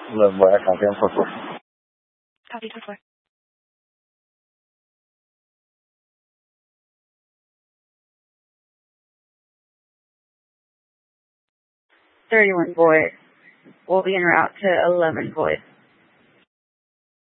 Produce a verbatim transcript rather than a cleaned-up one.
eleven boy, I copy. I'm four four. Copy, four four. thirty-one boy. We'll be en route to eleven boy.